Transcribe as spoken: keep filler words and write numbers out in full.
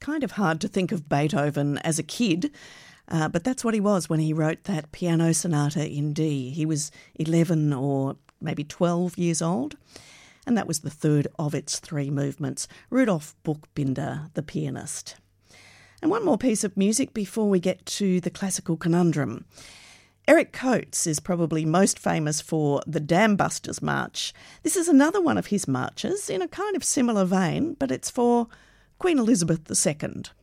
kind of hard to think of Beethoven as a kid, uh, but that's what he was when he wrote that piano sonata in D. He was eleven or maybe twelve years old, and that was the third of its three movements. Rudolf Buchbinder, the pianist. And one more piece of music before we get to the classical conundrum. Eric Coates is probably most famous for the Dam Busters March. This is another one of his marches in a kind of similar vein, but it's for Queen Elizabeth the Second.